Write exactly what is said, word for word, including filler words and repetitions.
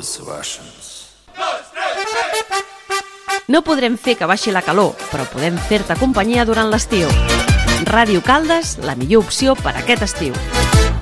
those Russians. No podrem fer que baixi la calor, però podem fer-te companyia durant l'estiu. Ràdio Caldes, la millor opció per aquest estiu.